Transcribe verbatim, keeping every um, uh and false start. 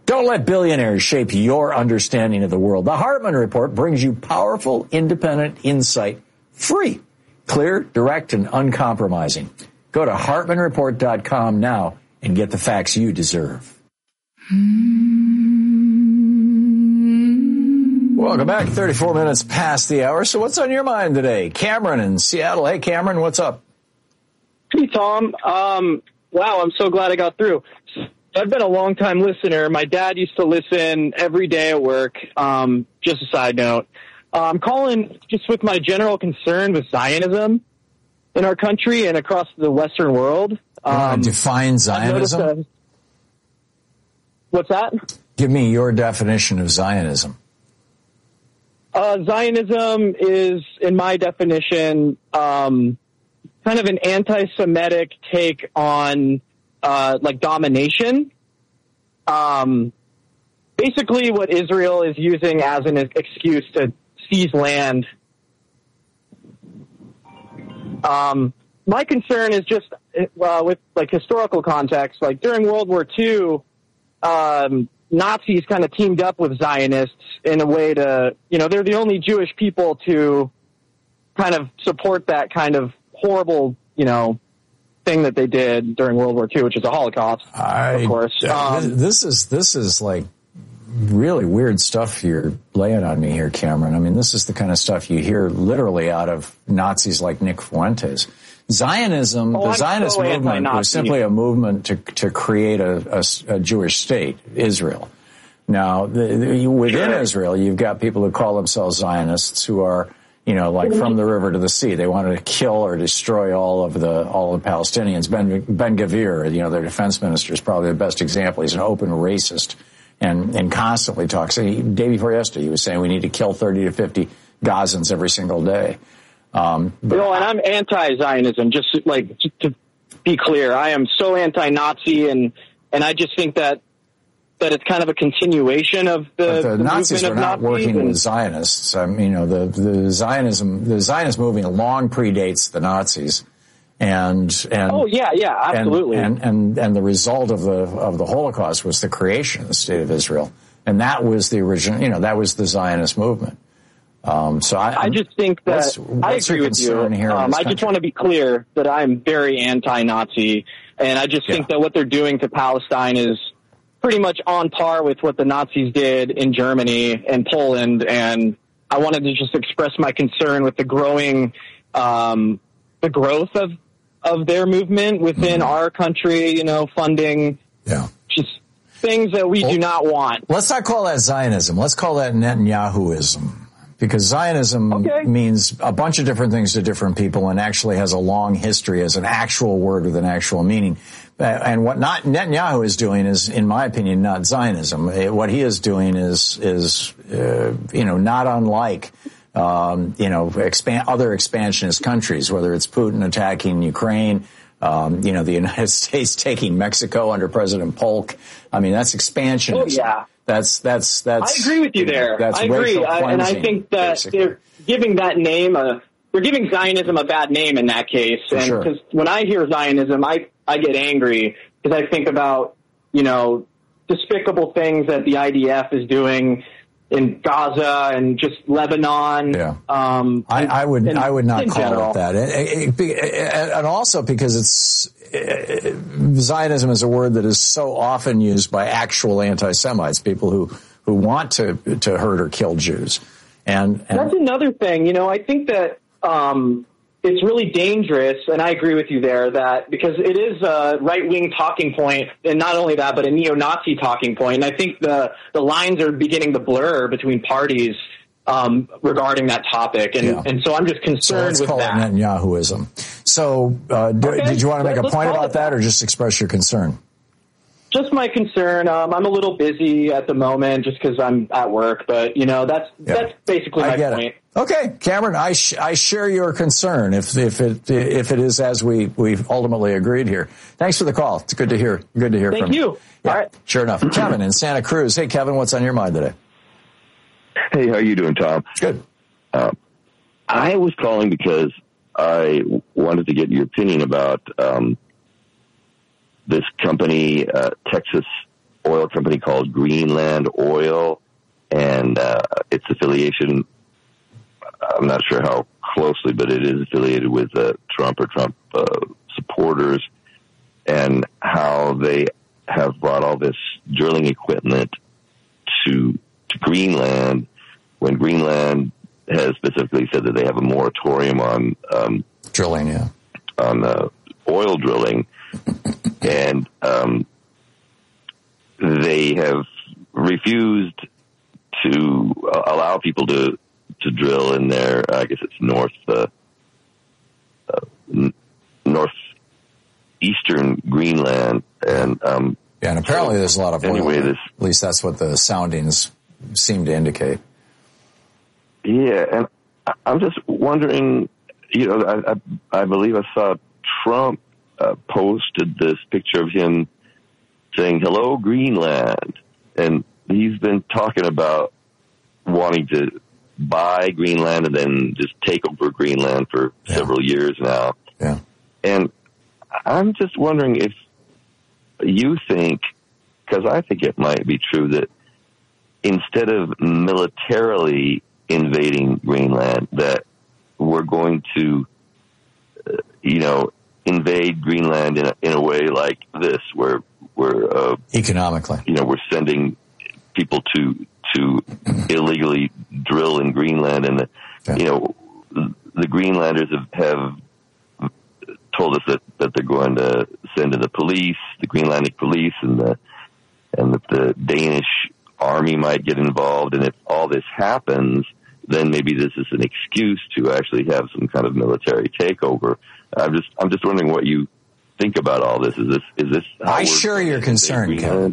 Don't let billionaires shape your understanding of the world. The Hartman Report brings you powerful, independent insight, free, clear, direct, and uncompromising. Go to hartman report dot com now and get the facts you deserve. Welcome back. thirty-four minutes past the hour. So what's on your mind today? Cameron in Seattle. Hey, Cameron, what's up? Hey, Tom. Um, wow, I'm so glad I got through. I've been a long-time listener. My dad used to listen every day at work. Um, just a side note. Uh, I'm calling just with my general concern with Zionism in our country and across the Western world. Um, define Zionism? A, what's that? Give me your definition of Zionism. Uh, Zionism is, in my definition, um, kind of an anti-Semitic take on Uh, like domination. Um, basically what Israel is using as an excuse to seize land. Um, my concern is just uh, with like historical context, like during World War Two, um, Nazis kind of teamed up with Zionists in a way to, you know, they're the only Jewish people to kind of support that kind of horrible, you know, thing that they did during World War Two, which is the Holocaust, I, of course. Um, this is this is like really weird stuff you're laying on me here, Cameron. I mean, this is the kind of stuff you hear literally out of Nazis like Nick Fuentes. Zionism, oh, the I'm Zionist so movement anti-Nazi. was simply a movement to to create a, a, a Jewish state, Israel. Now, the, the, within sure. Israel, you've got people who call themselves Zionists who are, you know, like from the river to the sea. They wanted to kill or destroy all of the all of the Palestinians. Ben Ben Gvir, you know, their defense minister, is probably the best example. He's an open racist and and constantly talks. He, day before yesterday, he was saying we need to kill thirty to fifty Gazans every single day. Um, but, you know, and I'm anti-Zionism. Just like just to be clear, I am so anti-Nazi, and and I just think that. that it's kind of a continuation of the, but the, the Nazis movement were not of Nazis working and, with Zionists. I mean, you know, the, the Zionism, the Zionist movement long predates the Nazis, and and oh yeah, yeah, absolutely. And, and and and the result of the of the Holocaust was the creation of the state of Israel, and that was the original. You know, that was the Zionist movement. Um, so I, I just think that what's, what's I agree with you. Um, I just want to be clear that I'm very anti-Nazi, and I just yeah. think that what they're doing to Palestine is pretty much on par with what the Nazis did in Germany and Poland, and I wanted to just express my concern with the growing, um, the growth of of their movement within mm-hmm. our country. You know, funding, yeah, just things that we well, do not want. Let's not call that Zionism. Let's call that Netanyahuism. Because Zionism okay. means a bunch of different things to different people and actually has a long history as an actual word with an actual meaning. Uh, and what not Netanyahu is doing is, in my opinion, not Zionism. Uh, what he is doing is, is uh, you know, not unlike, um, you know, expand, other expansionist countries, whether it's Putin attacking Ukraine, um, you know, the United States taking Mexico under President Polk. I mean, that's expansionism. Oh, yeah. That's, that's, that's. I agree with you there. That's I agree. I, and I think that basically. They're giving that name a, we're giving Zionism a bad name in that case. For and sure. Because when I hear Zionism, I, I get angry because I think about, you know, despicable things that the I D F is doing in Gaza and just Lebanon. Yeah. Um, I, I would, in, I would not call general. it that. It, it, it, and also because it's, it, Zionism is a word that is so often used by actual anti-Semites, people who, who want to, to hurt or kill Jews. And, and that's another thing. You know, I think that, um, it's really dangerous, and I agree with you there, that because it is a right-wing talking point, and not only that, but a neo-Nazi talking point. And I think the, the lines are beginning to blur between parties um, regarding that topic. And, yeah. and so I'm just concerned so with that. Let's call it Netanyahuism. So uh, do, okay. did you want to make Let's a point about that, that, or just express your concern? Just my concern. Um, I'm a little busy at the moment just because I'm at work, but, you know, that's yeah. that's basically my point. It. Okay, Cameron, I sh- I share your concern if if it if it is as we we've ultimately agreed here. Thanks for the call. It's good to hear. Good to hear Thank from you. you. Yeah, all right. Sure enough. Kevin in Santa Cruz. Hey, Kevin, what's on your mind today? Hey, how you doing, Tom? Good. Uh, I was calling because I wanted to get your opinion about um, this company, uh, Texas oil company called Greenland Oil, and uh, its affiliation, I'm not sure how closely, but it is affiliated with uh, Trump or Trump uh, supporters, and how they have brought all this drilling equipment to, to Greenland, when Greenland has specifically said that they have a moratorium on um, drilling, yeah, on uh, oil drilling, and um, they have refused to uh, allow people to to drill in their, I guess it's north uh, uh, n- northeastern Greenland, and um, yeah, and apparently there's a lot of oil. Anyway, this, at least that's what the soundings seem to indicate. Yeah, and I'm just wondering, you know, I, I, I believe I saw Trump uh, posted this picture of him saying, "Hello, Greenland," and he's been talking about wanting to buy Greenland and then just take over Greenland for yeah. several years now. Yeah. And I'm just wondering if you think, because I think it might be true, that instead of militarily invading Greenland, that we're going to, uh, you know, invade Greenland in a, in a way like this, where we're uh, economically, you know, we're sending people to to illegally drill in Greenland, and the, yeah. you know, the Greenlanders have, have told us that, that they're going to send in the police, the Greenlandic police, and the and that the Danish army might get involved. And if all this happens, then maybe this is an excuse to actually have some kind of military takeover. I'm just I'm just wondering what you think about all this. Is this is this? How I share your concern, Kevin.